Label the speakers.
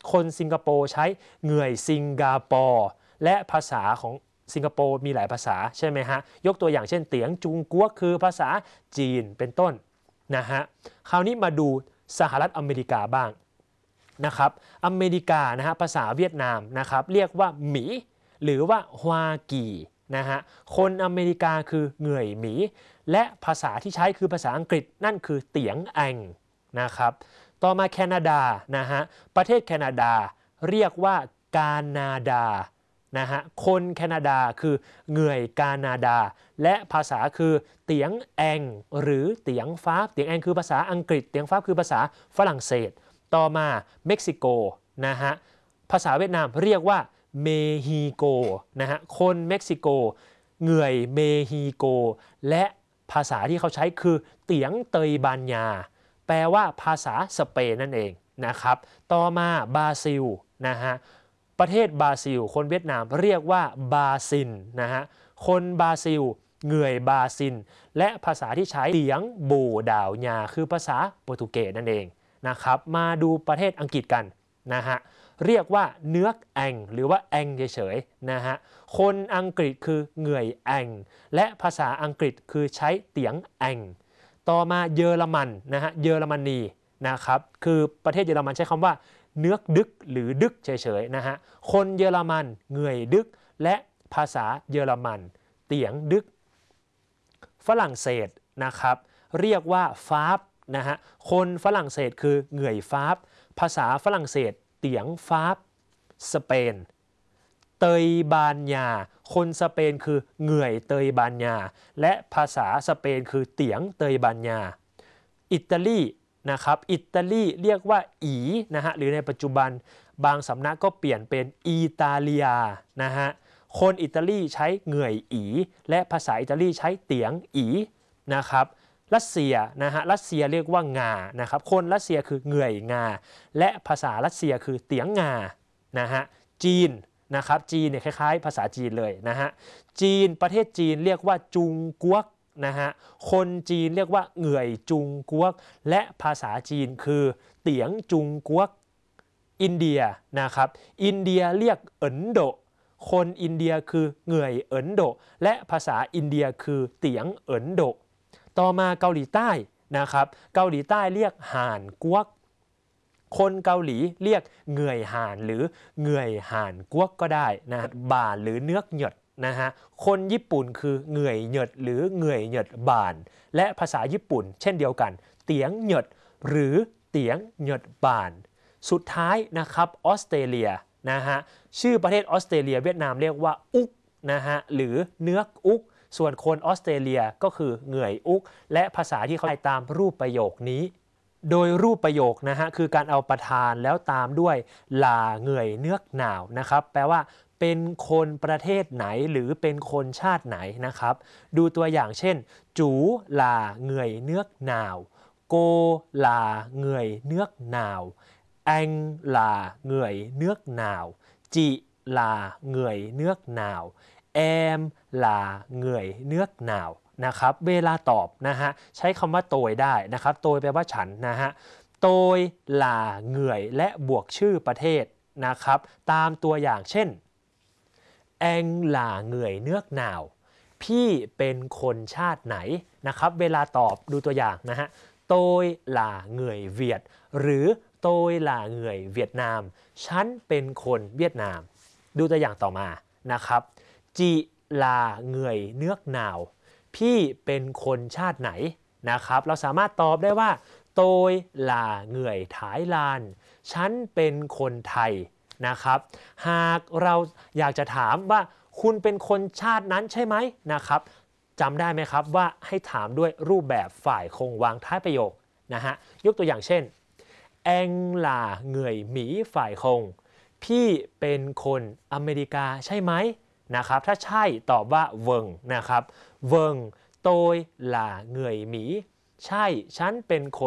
Speaker 1: คนสิงคโปร์ใช้เหงื่อยสิงคโปร์และภาษาของสิงคโปร์มีหลายภาษาใช่ไหมฮะยกตัวอย่างเช่นเตียงจุงกัวคือภาษาจีนเป็นต้นนะฮะคราวนี้มาดูสหรัฐอเมริกาบ้างนะครับอเมริกานะฮะภาษาเวียดนามนะครับเรียกว่าหมีหรือว่าฮวากีนะฮะคนอเมริกาคือเหงื่อยหมีและภาษาที่ใช้คือภาษาอังกฤษนั่นคือเตียงแองนะครับต่อมาแคนาดานะฮะประเทศแคนาดาเรียกว่ากานาดานะฮะคนแคนาดาคือเหงื่อยกานาดาและภาษาคือเตียงแองหรือเตียงฟ้าเตียงแองคือภาษาอังกฤษเตียงฟ้าคือภาษาฝรั่งเศสต่อมาเม็กซิโกนะฮะภาษาเวียดนามเรียกว่าเมฮิโกนะฮะคนเม็กซิโกเหงื่อยเมฮิโกและภาษาที่เขาใช้คือเตียงเตยบานยาแปลว่าภาษาสเปนนั่นเองนะครับต่อมาบราซิลนะฮะประเทศบราซิลคนเวียดนามเรียกว่าบาซินนะฮะคนบราซิลเหงื่อยบาซินและภาษาที่ใช้เตียงโบดาวยาคือภาษาโปรตุเกสนั่นเองนะครับมาดูประเทศอังกฤษกันนะฮะเรียกว่าเนื้อแองหรือว่าแองเฉยๆนะฮะคนอังกฤษคือเหงื่อยแองและภาษาอังกฤษคือใช้เตียงแองต่อมาเยอรมันนะฮะเยอรมนีนะครับคือประเทศเยอรมันใช้คำว่าเนื้อดึกหรือดึกเฉยๆนะฮะคนเยอรมันเหงื่อยดึกและภาษาเยอรมันเตียงดึกฝรั่งเศสนะครับเรียกว่าฟาบนะฮะคนฝรั่งเศสคือเหงื่อยฟาบภาษาฝรั่งเศสเตียงฟาบสเปนเตยบานยาคนสเปนคือเหงื่อยเตยบานยาและภาษาสเปนคือเตียงเตยบานยาอิตาลีนะครับอิตาลีเรียกว่าอีนะฮะหรือในปัจจุบันบางสำนักก็เปลี่ยนเป็นอิตาเลียนะฮะคนอิตาลีใช้เหงื่อยอีและภาษาอิตาลีใช้เตียงอีนะครับรัสเซียนะฮะรัสเซียเรียกว่างานะครับคนรัสเซียคือเหงื่อยงาและภาษารัสเซียคือเตียงงานะฮะจีนนะครับจีนเนี่ยคล้ายๆภาษาจีนเลยนะฮะจีนประเทศจีนเรียกว่าจุงกัวกนะฮะคนจีนเรียกว่าเหงื่อยจุงกัวกและภาษาจีนคือเตียงจุงกัวกอินเดียนะครับอินเดียเรียกเอินโดคนอินเดียคือเหงื่อยเอินโดและภาษาอินเดียคือเตียงเอินโดต่อมาเกาหลีใต้นะครับเกาหลีใต้เรียกห่านกวกคนเกาหลีเรียกเหงื่อยห่านหรือเหงื่อยห่านกวกก็ได้นะบ่านหรือเนื้อเหยดนะฮะคนญี่ปุ่นคือเหงื่อยเหยดหรือเหงื่อยเหยดบ่านและภาษาญี่ปุ่นเช่นเดียวกันเตียงเหยดหรือเตียงเหยดบ่านสุดท้ายนะครับออสเตรเลียนะฮะชื่อประเทศออสเตรเลียเวียดนามเรียกว่าอุกนะฮะหรือเนื้ออุกส่วนคนออสเตรเลียก็คือเหงื่อยอุกและภาษาที่เขาใช้ตามรูปประโยคนี้โดยรูปประโยคนะฮะคือการเอาประธานแล้วตามด้วยลาเหงื่อยเนื้อหนาวนะครับแปลว่าเป็นคนประเทศไหนหรือเป็นคนชาติไหนนะครับดูตัวอย่างเช่นจูลาเหงื่อยเนื้อหนาวโกลาเหงื่อยเนื้อหนาวแองลาเหงื่อยเนื้อหนาวจิลาเหงื่อยเนื้อหนาวแอมลาเหงื่อยเนื้อหนาวนะครับเวลาตอบนะฮะใช้คำว่าโตยได้นะครับโตยแปลว่าฉันนะฮะโตยลาเหงื่อยและบวกชื่อประเทศนะครับตามตัวอย่างเช่นแองลาเหงื่อยเนื้อหนาวพี่เป็นคนชาติไหนนะครับเวลาตอบดูตัวอย่างนะฮะโตยลาเหงื่อยเวียดหรือโตยลาเหงื่อยเวียดนามฉันเป็นคนเวียดนามดูตัวอย่างต่อมานะครับจิลาเหงื่อยเนื้อหนาวพี่เป็นคนชาติไหนนะครับเราสามารถตอบได้ว่าโตยลาเหงื่อยถ่ายลานฉันเป็นคนไทยนะครับหากเราอยากจะถามว่าคุณเป็นคนชาตินั้นใช่ไหมนะครับจำได้ไหมครับว่าให้ถามด้วยรูปแบบฝ่ายคงวางท้ายประโยคนะฮะยกตัวอย่างเช่นแองลาเหงื่อยหมีฝ่ายคงพี่เป็นคนอเมริกาใช่ไหมนะครับถ้าใช่ตอบว่าเวิงนะครับเวิงโตยลาเหงื่อยหมีใช่ฉันเป็นคน